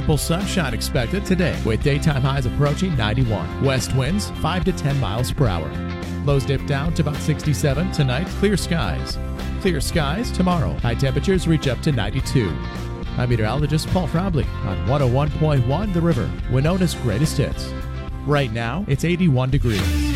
ample sunshine expected today with daytime highs approaching 91. West winds 5 to 10 miles per hour. Lows dip down to about 67 tonight. Clear skies. Clear skies tomorrow. High temperatures reach up to 92. I'm meteorologist Paul Frobley on 101.1 The River, Winona's greatest hits. Right now, it's 81 degrees.